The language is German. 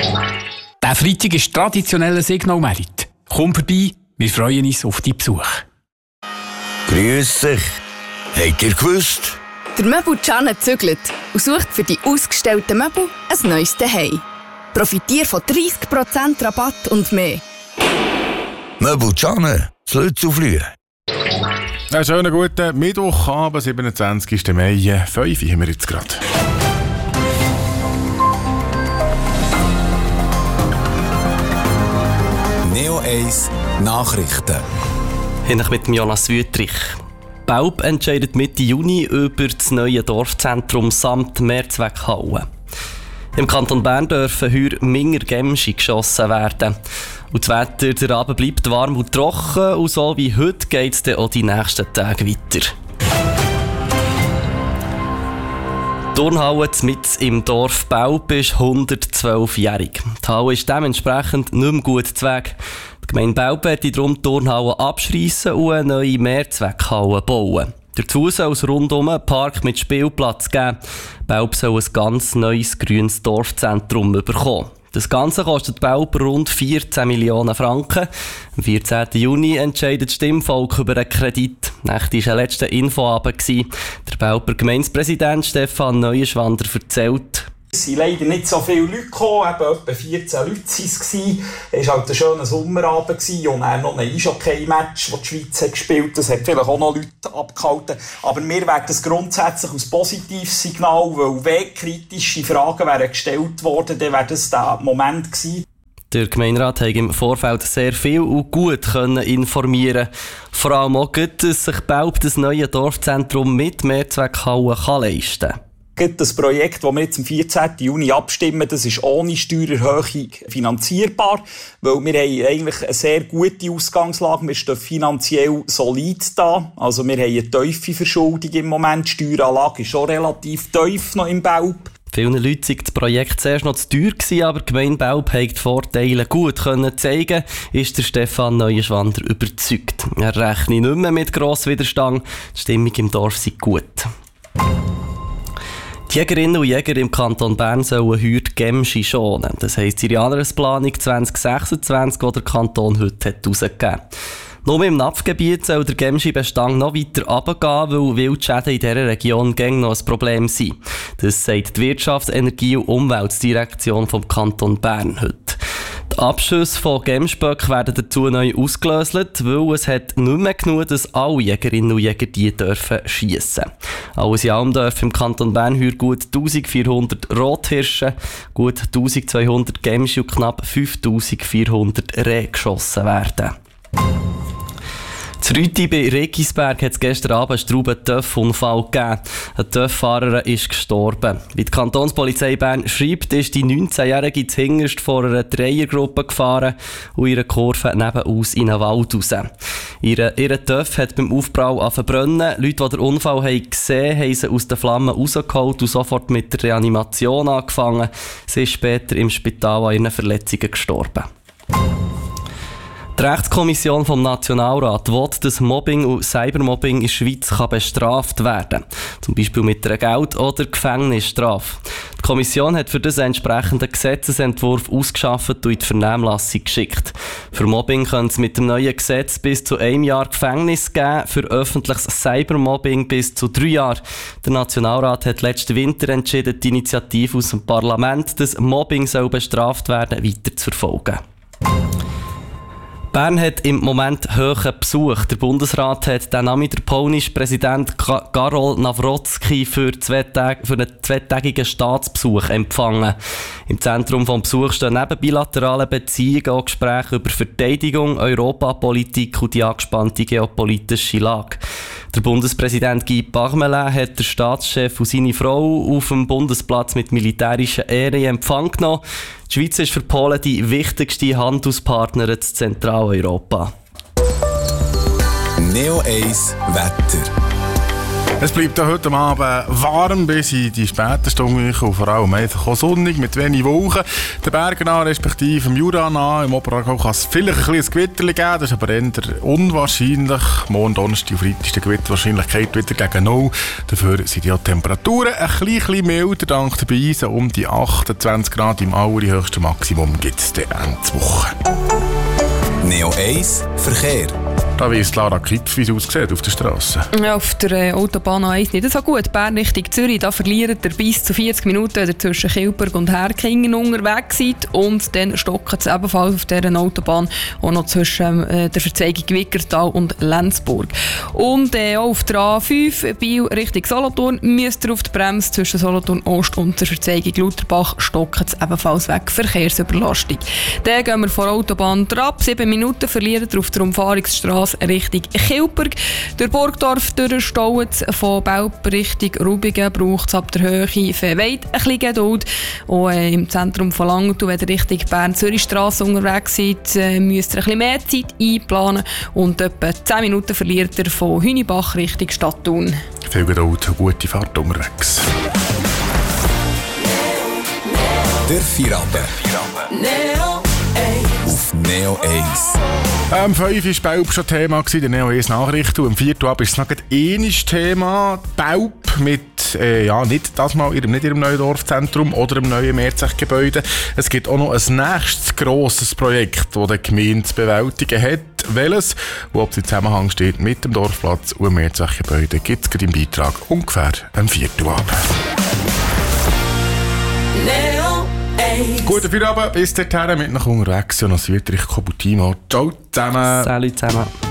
Der Freitag ist traditioneller Signalmerit. Komm vorbei, wir freuen uns auf deinen Besuch. Grüß dich. Habt ihr gewusst? Der Möbel-Can zügelt und sucht für die ausgestellten Möbel ein neues Zuhause. Profitiere von 30% Rabatt und mehr. Möbel-Can, zu Lützelflühe. Einen schönen guten Mittwochabend, 27. Mai, 5 Uhr haben wir jetzt gerade. Neo 1 Nachrichten. Hinter mit dem Jonas Wüttrich. Belp entscheidet Mitte Juni über das neue Dorfzentrum samt Mehrzweckhalle. Im Kanton Bern dürfen heuer Minger Gemschi geschossen werden. Und das Wetter, der Abend bleibt warm und trocken und so wie heute geht es dann auch die nächsten Tage weiter. Die Turnhalle mitten im Dorf Belp ist 112-jährig. Die Halle ist dementsprechend nicht mehr gut zu Weg. Die Gemeinde Belp wird darum die Turnhalle abschreissen und eine neue Mehrzweckhalle bauen. Dazu soll es rundum einen Park mit Spielplatz geben. Belp soll ein ganz neues grünes Dorfzentrum bekommen. Das Ganze kostet Belp rund 14 Millionen Franken. Am 14. Juni entscheidet das Stimmvolk über einen Kredit. Nächstes war der letzte Infoabend. Der Belper Gemeindepräsident Stefan Neuenschwander erzählt: Es sind leider nicht so viele Leute gekommen, etwa 14 Leute waren es. Es war halt ein schöner Sommerabend und dann noch ein Eishockey-Match, das die Schweiz hat gespielt. Das hat vielleicht auch noch Leute abgehalten. Aber wir werden das grundsätzlich als positives Signal, weil wenn kritische Fragen wären gestellt worden, dann wäre das der Moment gewesen. Der Gemeinderat konnte im Vorfeld sehr viel und gut informieren. Vor allem auch, dass sich Belp das neue Dorfzentrum mit Mehrzweckhalle leisten kann. Das Projekt, das wir jetzt am 14. Juni abstimmen, das ist ohne Steuererhöhung finanzierbar, weil wir haben eigentlich eine sehr gute Ausgangslage. Wir stehen finanziell solid da. Also wir haben eine tiefe Verschuldung im Moment. Die Steueranlage ist schon relativ tief noch im Belp. Vielen Leuten war das Projekt zuerst noch zu teuer gewesen, aber die Gemeinde Belp hat die Vorteile gut zeigen, ist der Stefan Neuenschwander überzeugt. Er rechne nicht mehr mit grossem Widerstand. Die Stimmung im Dorf sei gut. Die Jägerinnen und Jäger im Kanton Bern sollen heute die Gemschi schonen. Das heisst, die Jahresplanung 2026, die der Kanton heute herausgegeben hat. Nur im Napfgebiet soll der Gemschi-Bestand noch weiter runtergehen, weil Wildschäden in dieser Region noch ein Problem sind. Das sagt die Wirtschafts-, Energie- und Umweltdirektion vom Kanton Bern heute. Die Abschüsse von Gemsböcken werden dazu neu ausgelöst, weil es hat nicht mehr genug, dass alle Jägerinnen und Jäger die dürfen schiessen. Alles in allem dürfen im Kanton Bern heute gut 1400 Rothirsche, gut 1200 Gemschi und knapp 5400 Rehe geschossen werden. In Rüti bei Regisberg hat es gestern Abend einen Strauben-Töff-Unfall gegeben. Ein Töff-Fahrer ist gestorben. Wie die Kantonspolizei Bern schreibt, ist die 19-Jährige zuhinterst vor einer Dreiergruppe gefahren und ihre Kurve nebenaus in einen Wald raus. Ihr Töff hat beim Aufprall verbrennen. Leute, die den Unfall gesehen haben, haben sie aus den Flammen rausgeholt und sofort mit der Reanimation angefangen. Sie ist später im Spital an ihren Verletzungen gestorben. Die Rechtskommission vom Nationalrat will, dass Mobbing und Cybermobbing in der Schweiz bestraft werden kann. Zum Beispiel mit einer Geld- oder Gefängnisstrafe. Die Kommission hat für das entsprechenden Gesetzesentwurf ausgeschafft und in die Vernehmlassung geschickt. Für Mobbing könnte es mit dem neuen Gesetz bis zu 1 Jahr Gefängnis geben, für öffentliches Cybermobbing bis zu 3 Jahre. Der Nationalrat hat letzten Winter entschieden, die Initiative aus dem Parlament, dass Mobbing soll bestraft werden, weiter zu verfolgen. Bern hat im Moment hohen Besuch. Der Bundesrat hat den Nachmittag polnischen Präsident Karol Nawrocki für einen zweitägigen Staatsbesuch empfangen. Im Zentrum des Besuchs stehen neben bilateralen Beziehungen auch Gespräche über Verteidigung, Europapolitik und die angespannte geopolitische Lage. Der Bundespräsident Guy Parmelin hat den Staatschef und seine Frau auf dem Bundesplatz mit militärischer Ehre in Empfang genommen. Die Schweiz ist für Polen die wichtigste Handelspartnerin in Zentraleuropa. Neo 1 Wetter. Es bleibt auch heute Abend warm bis in die späten Stunden und vor allem einfach auch sonnig mit wenig Wolken. Den Bergen nah, respektive im Jura nah, im Oberaargau kann es vielleicht ein bisschen Gewitter geben, das ist aber eher unwahrscheinlich. Morgen, Donnerstag und Freitag ist die Gewitterwahrscheinlichkeit wieder gegen 0. Dafür sind die Temperaturen ein bisschen milder, dank der Beisen um die 28 Grad im allerhöchsten Maximum gibt es dann Endwoche. Neo 1 Verkehr. Da weiss Lara Kipf, wie es aussieht auf der Straße. Ja, auf der Autobahn A1 nicht so gut. Bern Richtung Zürich, da verliert ihr bis zu 40 Minuten, wenn ihr zwischen Kilberg und Herkingen unterwegs seid. Und dann stockt es ebenfalls auf dieser Autobahn auch noch zwischen der Verzweigung Wickertal und Lenzburg. Und auch auf der A5 Biel Richtung Solothurn müsst ihr auf die Bremse zwischen Solothurn Ost und der Verzweigung Lauterbach stockt es ebenfalls weg. Verkehrsüberlastung. Dann gehen wir von der Autobahn ab. 7 Minuten verliert ihr auf der Umfahrungsstraße Richtung Kilberg. Durch Burgdorf durchstaut es von Belp Richtung Rubigen, braucht es ab der Höhe von Weid ein bisschen Geduld. Und im Zentrum von Langenthal, wenn ihr Richtung Bern-Zürich-Strasse unterwegs seid, müsst ihr ein bisschen mehr Zeit einplanen und etwa 10 Minuten verliert ihr von Hünibach Richtung Stadtthun. Viel Geduld und gute Fahrt unterwegs. Der Feierabend. Auf Neo 1. Am 5 war Belp schon Thema, der Neo 1 Nachrichten. Und am 4. Ab ist es noch ein Thema. Belp mit, nicht das mal nicht in ihrem neuen Dorfzentrum oder im neuen Mehrzweckgebäude. Es gibt auch noch ein nächstes grosses Projekt, das die Gemeinde zu bewältigen hat. Welches, wo ob es im Zusammenhang steht mit dem Dorfplatz und dem Mehrzweckgebäude, gibt es im Beitrag ungefähr am 4. Ab. Guten Feierabend, bis dorthin mit nach unterwegs und als Wietrich Kobutino. Ciao zusammen. Salut zusammen.